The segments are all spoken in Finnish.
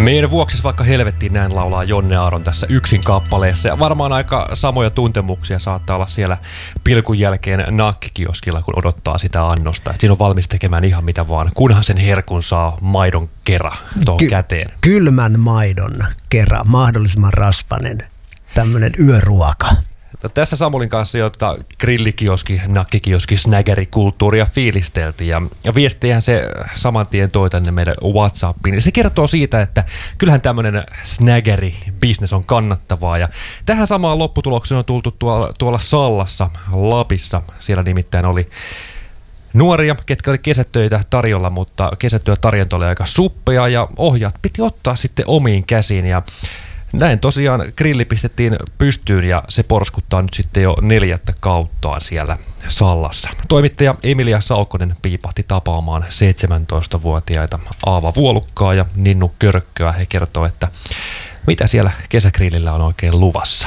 Meidän vuoksi vaikka helvettiin, näin laulaa Jonne Aaron tässä Yksin kappaleessa. Ja varmaan aika samoja tuntemuksia saattaa olla siellä pilkun jälkeen nakkikioskilla, kun odottaa sitä annosta. Et siinä on valmis tekemään ihan mitä vaan, kunhan sen herkun saa maidon kera tuohon käteen. Kylmän maidon kera, mahdollisimman rasvainen, tämmöinen yöruoka. Tässä Samulin kanssa jo grillikioski, nakkikioski, snägerikulttuuria fiilisteltiin ja viestiähän se saman tien toi tänne meidän WhatsAppiin. Se kertoo siitä, että kyllähän tämmöinen snägeri-business on kannattavaa ja tähän samaan lopputulokseen on tultu tuolla Sallassa, Lapissa. Siellä nimittäin oli nuoria, ketkä oli kesätöitä tarjolla, mutta kesätyötarjonta oli aika suppea ja ohjaat piti ottaa sitten omiin käsiin ja näin tosiaan grilli pistettiin pystyyn ja se porskuttaa nyt sitten jo 4. kauttaan siellä Sallassa. Toimittaja Emilia Saukkonen piipahti tapaamaan 17-vuotiaita Aava Vuolukkaa ja Ninnu Körkköä. He kertoo, että mitä siellä kesägrillillä on oikein luvassa.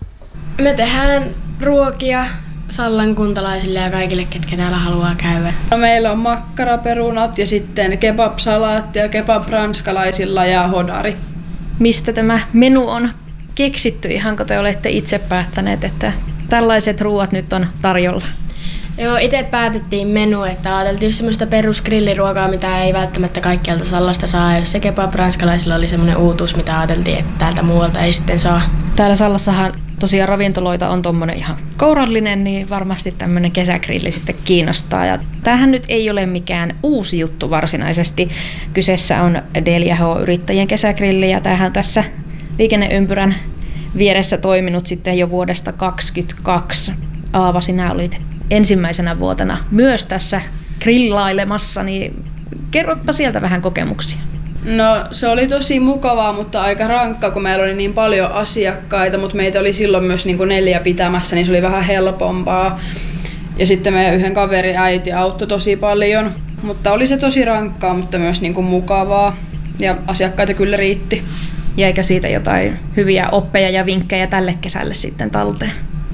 Me tehdään ruokia Sallan kuntalaisille ja kaikille, ketkä täällä haluaa käydä. No, meillä on makkaraperunat ja sitten kebab-salaatti ja kebab ranskalaisilla ja hodari. Mistä tämä menu on keksitty? Ihanko te olette itse päättäneet, että tällaiset ruuat nyt on tarjolla? Joo, itse päätettiin menu, että ajateltiin semmoista perusgrilliruokaa, mitä ei välttämättä kaikkialta Sallasta saa. Jos se kebab ranskalaisilla oli semmoinen uutuus, mitä ajateltiin, että täältä muualta ei sitten saa. Täällä Sallassahan tosiaan ravintoloita on tommonen ihan kourallinen, niin varmasti tämmöinen kesägrilli sitten kiinnostaa. Ja tämähän nyt ei ole mikään uusi juttu varsinaisesti. Kyseessä on Delia-H-yrittäjien kesägrilli ja tämähän on tässä liikenneympyrän vieressä toiminut sitten jo vuodesta 2022. Aava, sinä olit ensimmäisenä vuotena myös tässä grillailemassa, niin kerrotpa sieltä vähän kokemuksia. No, se oli tosi mukavaa, mutta aika rankka, kun meillä oli niin paljon asiakkaita, mutta meitä oli silloin myös niin kuin 4 pitämässä, niin se oli vähän helpompaa. Ja sitten meidän yhden kaverin äiti auttoi tosi paljon, mutta oli se tosi rankkaa, mutta myös niin kuin mukavaa ja asiakkaita kyllä riitti. Jäikö siitä jotain hyviä oppeja ja vinkkejä tälle kesälle sitten talteen?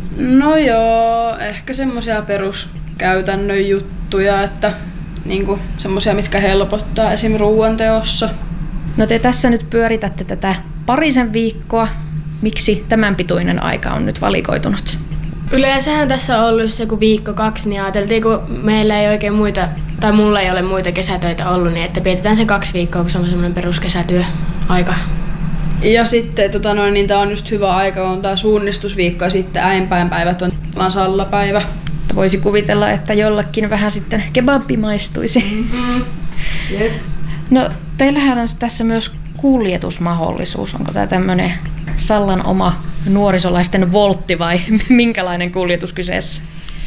No joo, ehkä semmoisia peruskäytännön juttuja, että niinku semmoisia, mitkä helpottaa esim. Ruuanteossa. No te tässä nyt pyöritätte tätä parisen viikkoa. Miksi tämän pituinen aika on nyt valikoitunut? Yleensähän tässä on ollut se kun 1-2 viikkoa, niin ajateltiin, kun meillä ei oikein muita, tai mulla ei ole muita kesätöitä ollut, niin että pidetään se 2 viikkoa, kun se on semmoinen peruskesätyöaika. Ja sitten niin tää on just hyvä aika, on tää suunnistusviikko ja sitten äimpainpäivät on sallapäivä. Voisi kuvitella, että jollekin vähän sitten kebabbi maistuisi. Mm-hmm. Yep. No, teillähän on tässä myös kuljetusmahdollisuus. Onko tämä tämmöinen Sallan oma nuorisolaisten voltti vai minkälainen kuljetus kyseessä?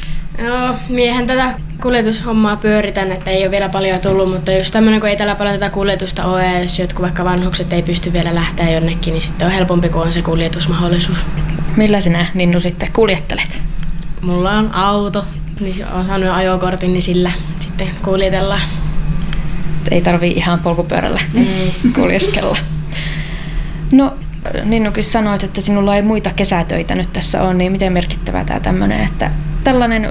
Joo, miehen tätä kuljetushommaa pyöritän, että ei ole vielä paljon tullut, mutta just tämmöinen, kun ei täällä paljon tätä kuljetusta ole, ja jos jotkut vaikka vanhukset ei pysty vielä lähteä jonnekin, niin sitten on helpompi, kun on se kuljetusmahdollisuus. Millä sinä, Ninnu, sitten kuljettelet? Mulla on auto, niin olen saanut ajokortin, niin sillä sitten kuljetellaan. Ei tarvii ihan polkupyörällä kuljeskella. No, Ninnukin sanoit, että sinulla ei muita kesätöitä nyt tässä on, niin miten merkittävää tämä tämmöinen, että tällainen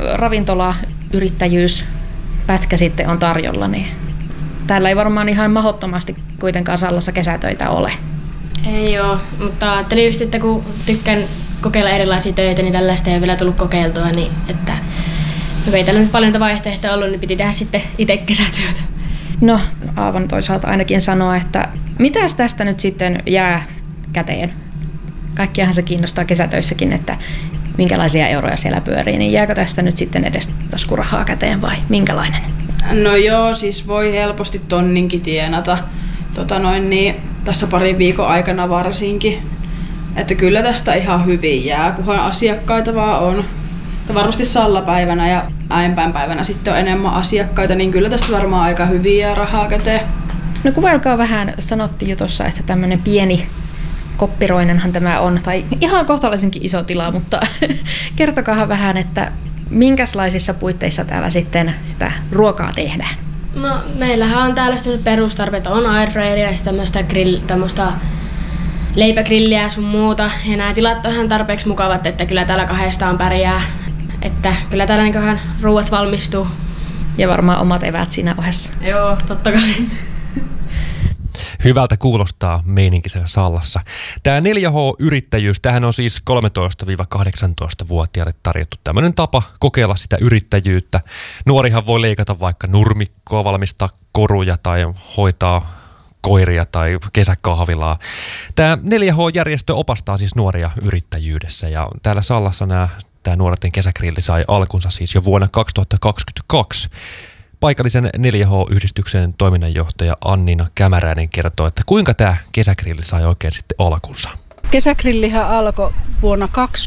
ravintolayrittäjyyspätkä sitten on tarjolla, niin täällä ei varmaan ihan mahdottomasti kuitenkaan Sallassa kesätöitä ole. Ei oo, mutta ajattelin just, että kun tykkään kokeilla erilaisia töitä, niin tällaista ei ole vielä tullut kokeiltua, niin että kun ei tällä nyt paljon vaihtoehtoja ollut, niin piti tehdä sitten itse kesätyötä. No, Aavan toisaalta ainakin sanoa, että mitäs tästä nyt sitten jää käteen? Kaikkiahan se kiinnostaa kesätöissäkin, että minkälaisia euroja siellä pyörii, niin jääkö tästä nyt sitten edes taskurahaa käteen vai minkälainen? No joo, siis voi helposti tonninkin tienata niin, tässä parin viikon aikana varsinkin. Että kyllä tästä ihan hyvin jää, kunhan asiakkaita vaan on. Varmasti sallapäivänä ja äimpainpäivänä sitten on enemmän asiakkaita, niin kyllä tästä varmaan aika hyvin jää rahaa käteen. No kuvailkaa vähän, sanottiin jo tuossa, että tämmöinen pieni koppiroinenhan tämä on, tai ihan kohtalaisenkin iso tila, mutta kertokaahan vähän, että minkälaisissa puitteissa täällä sitten sitä ruokaa tehdään? No meillähän on täällä sellaiset perustarpeet, on airfryeria ja tämmöistä leipägrilliä sun muuta. Ja nämä tilat on ihan tarpeeksi mukavat, että kyllä täällä kahdestaan pärjää. Että kyllä täällä niinköhän ruuat valmistuu. Ja varmaan omat eväät siinä ohessa. Joo, totta kai. Hyvältä kuulostaa meininki siellä Sallassa. Tämä 4H-yrittäjyys, tämähän on siis 13-18-vuotiaille tarjottu tämmöinen tapa kokeilla sitä yrittäjyyttä. Nuorihan voi leikata vaikka nurmikkoa, valmistaa koruja tai hoitaa koiria tai kesäkahvilaa. Tämä 4H-järjestö opastaa siis nuoria yrittäjyydessä ja täällä Sallassa tämä nuorten kesägrilli sai alkunsa siis jo vuonna 2022. Paikallisen 4H-yhdistyksen toiminnanjohtaja Anniina Kämäräinen kertoo, että kuinka tämä kesägrilli sai oikein sitten alkunsa. Kesägrillihän alkoi vuonna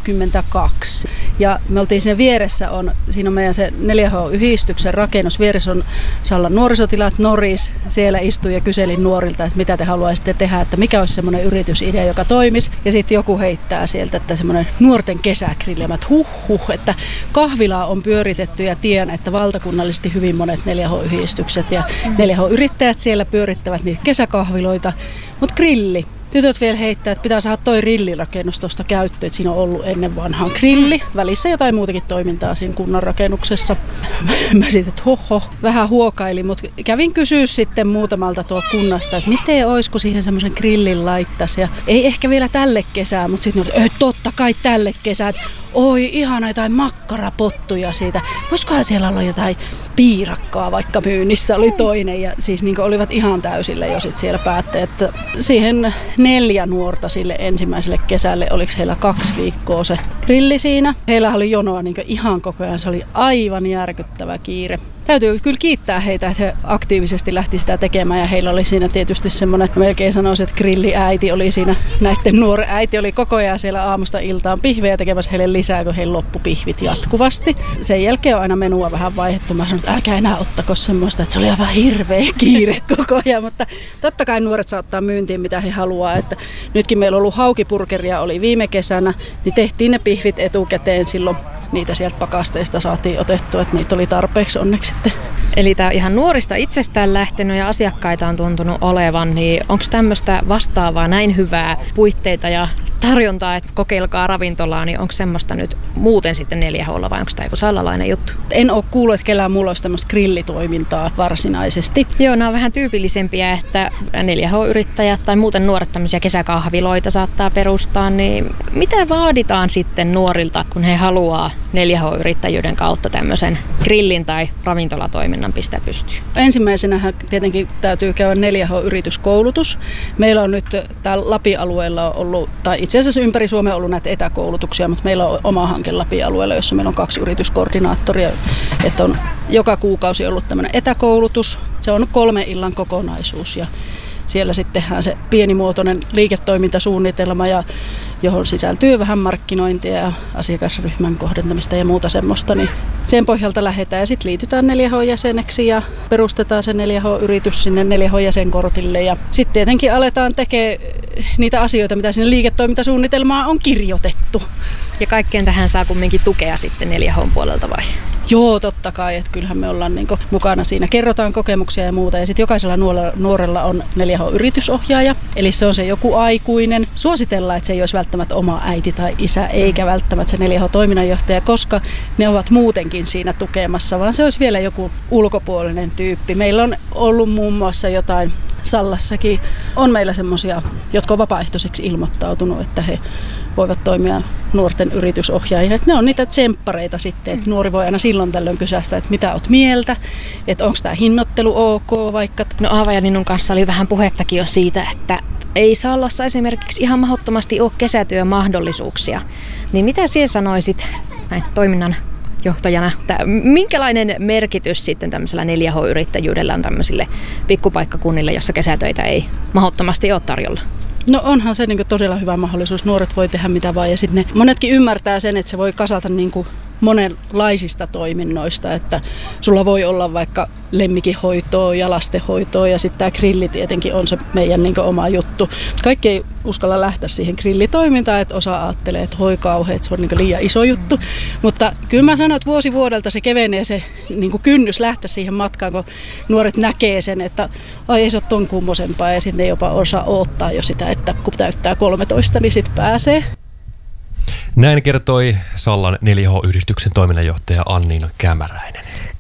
2022 ja me oltiin siinä vieressä, siinä on meidän se 4H-yhdistyksen rakennus, vieressä on Sallan nuorisotilat Noris, siellä istuin ja kyselin nuorilta, että mitä te haluaisitte tehdä, että mikä olisi semmoinen yritysidea, joka toimisi ja sitten joku heittää sieltä, että semmoinen nuorten kesägrilli, että että kahvilaa on pyöritetty ja tiedän, että valtakunnallisesti hyvin monet 4H-yhdistykset ja 4H-yrittäjät siellä pyörittävät niitä kesäkahviloita, mutta grilli. Tytöt vielä heittää, että pitää saada toi grillirakennus tuosta käyttöön, että siinä on ollut ennen vanhaan grilli. Välissä jotain muutakin toimintaa siinä kunnan rakennuksessa. Mä sitten, että vähän huokailin, mutta kävin kysyä sitten muutamalta tuo kunnasta, että miten olisi, kun siihen semmoisen grillin laittaisi. Ja ei ehkä vielä tälle kesään, mutta sitten totta kai tälle kesään. Oi, ihana jotain makkarapottuja siitä. Voisikohan siellä olla jotain piirakkaa vaikka myynnissä oli toinen. Ja siis niin olivat ihan täysille jo sit siellä päätteet, että siihen 4 nuorta sille ensimmäiselle kesälle, oliko heillä 2 viikkoa se grilli siinä. Heillä oli jonoa niin ihan koko ajan, se oli aivan järkyttävä kiire. Täytyy kyllä kiittää heitä, että he aktiivisesti lähti sitä tekemään ja heillä oli siinä tietysti semmoinen, melkein sanoisin, että grilliäiti oli siinä, näiden nuoren äiti oli koko ajan siellä aamusta iltaan pihvejä tekemässä heille lisää, kun heillä loppu pihvit jatkuvasti. Sen jälkeen on aina menua vähän vaihdettu, mä sanoin, että älkää enää ottako semmoista, että se oli aivan hirveä kiire koko ajan, mutta totta kai nuoret saattaa myyntiin mitä he haluaa, että nytkin meillä on ollut haukipurkeria oli viime kesänä, niin tehtiin ne pihvit etukäteen silloin. Niitä sieltä pakasteista saatiin otettua, että niitä oli tarpeeksi onneksi sitten. Eli tämä on ihan nuorista itsestään lähtenyt ja asiakkaita on tuntunut olevan, niin onko tämmöistä vastaavaa näin hyvää puitteita ja tarjontaa, että kokeilkaa ravintolaa, niin onko semmoista nyt muuten sitten 4H:lla vai onko tämä joku sallalainen juttu? En ole kuullut, että kellään mulla olisi tämmöistä grillitoimintaa varsinaisesti. Joo, nämä on vähän tyypillisempiä, että 4H-yrittäjät tai muuten nuoret tämmöisiä kesäkahviloita saattaa perustaa, niin mitä vaaditaan sitten nuorilta, kun he haluaa 4H-yrittäjyyden kautta tämmöisen grillin tai ravintolatoiminnan pistää pystyyn? Ensimmäisenähän tietenkin täytyy käydä 4H-yrityskoulutus. Meillä on nyt täällä Lapin alueella ollut, tai itse asiassa ympäri Suomea on ollut näitä etäkoulutuksia, mutta meillä on oma hanke Lapin alueella, jossa meillä on 2 yrityskoordinaattoria. Että on joka kuukausi ollut tämmöinen etäkoulutus. Se on 3 illan kokonaisuus ja siellä sitten tehdään se pienimuotoinen liiketoimintasuunnitelma, johon sisältyy vähän markkinointia ja asiakasryhmän kohdentamista ja muuta semmoista. Niin sen pohjalta lähdetään ja sitten liitytään 4H-jäseneksi ja perustetaan se 4H-yritys sinne 4H-jäsenkortille. Ja sitten tietenkin aletaan tekemään niitä asioita, mitä sinne liiketoimintasuunnitelmaan on kirjoitettu. Ja kaikkeen tähän saa kumminkin tukea sitten 4H:n puolelta vai? Joo, totta kai, että kyllähän me ollaan niin mukana siinä. Kerrotaan kokemuksia ja muuta ja sitten jokaisella nuorella on 4H-yritysohjaaja, eli se on se joku aikuinen. Suositellaan, että se ei olisi välttämättä oma äiti tai isä, eikä välttämättä se 4H-toiminnanjohtaja, koska ne ovat muutenkin siinä tukemassa, vaan se olisi vielä joku ulkopuolinen tyyppi. Meillä on ollut muun muassa jotain, Sallassakin on meillä semmoisia, jotka on vapaaehtoiseksi ilmoittautunut, että he voivat toimia nuorten yritysohjaajina. Ne on niitä tsemppareita sitten, että nuori voi aina silloin tällöin kysästä, että mitä oot mieltä, että onko tämä hinnoittelu ok vaikka. No Aava ja Ninun kanssa oli vähän puhettakin jo siitä, että ei Sallassa esimerkiksi ihan mahdottomasti ole kesätyömahdollisuuksia. Niin mitä sinä sanoisit näin toiminnan johtajana, että minkälainen merkitys sitten tämmöisellä 4H-yrittäjyydellä on tämmöisille pikkupaikkakunnille, jossa kesätöitä ei mahdottomasti ole tarjolla? No onhan se todella hyvä mahdollisuus. Nuoret voi tehdä mitä vaan ja sitten monetkin ymmärtää sen, että se voi kasata monenlaisista toiminnoista, että sulla voi olla vaikka lemmikinhoitoa ja lastenhoitoa ja sitten tämä grilli tietenkin on se meidän oma juttu. Kaikki ei uskalla lähteä siihen grillitoimintaan, että osa ajattelee, että hoi kauhean, että se on liian iso juttu, mutta kyllä mä sanon, että vuosi vuodelta se kevenee se kynnys lähteä siihen matkaan, kun nuoret näkee sen, että ai ei se ole ton kummosempaa ja sitten ne jopa osaa odottaa jo sitä, että kun täyttää 13, niin sitten pääsee. Näin kertoi Sallan 4H-yhdistyksen toiminnanjohtaja Anniina Kämäräinen.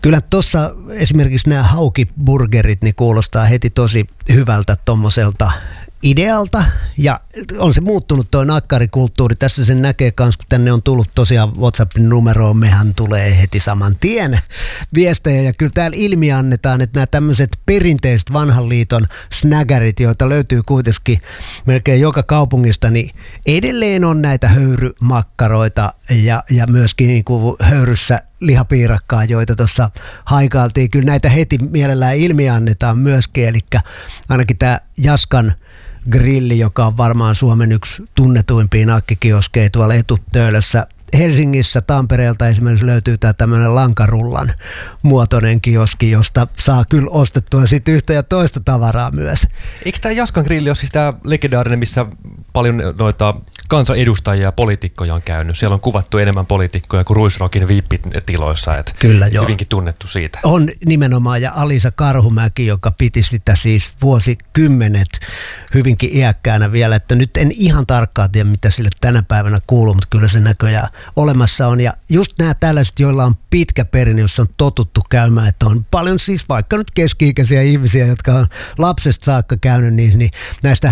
Kyllä tuossa esimerkiksi nämä haukiburgerit niin kuulostaa heti tosi hyvältä tommoselta idealta, ja on se muuttunut tuo nakkarikulttuuri. Tässä sen näkee myös, kun tänne on tullut tosiaan WhatsAppin numeroon, mehän tulee heti saman tien viestejä, ja kyllä täällä ilmi annetaan, että nämä tämmöiset perinteiset vanhan liiton snägärit, joita löytyy kuitenkin melkein joka kaupungista, niin edelleen on näitä höyrymakkaroita ja myöskin niin kuin höyryssä lihapiirakkaa, joita tuossa haikailtiin. Kyllä näitä heti mielellään ilmi annetaan myöskin, eli ainakin tämä Jaskan grilli, joka on varmaan Suomen yksi tunnetuimpia nakkikioskeja tuolla Etutöölössä. Helsingissä Tampereelta esimerkiksi löytyy tämä tämmöinen lankarullan muotoinen kioski, josta saa kyllä ostettua sitten yhtä ja toista tavaraa myös. Eikö tämä Jaskan grilli ole siis tämä legendaarinen, missä paljon noita kansanedustajia ja poliitikkoja on käynyt? Siellä on kuvattu enemmän poliitikkoja kuin Ruisrockin VIP-tiloissa, että kyllä, joo. Hyvinkin tunnettu siitä. On nimenomaan, ja Alisa Karhumäki, joka piti sitä siis vuosikymmenet hyvinkin iäkkäänä vielä, että nyt en ihan tarkkaan tiedä, mitä sille tänä päivänä kuuluu, mutta kyllä se näköjään olemassa on. Ja just nämä tällaiset, joilla on pitkä perinne, jossa on totuttu käymään, että on paljon siis vaikka nyt keski-ikäisiä ihmisiä, jotka on lapsesta saakka käynyt niin näistä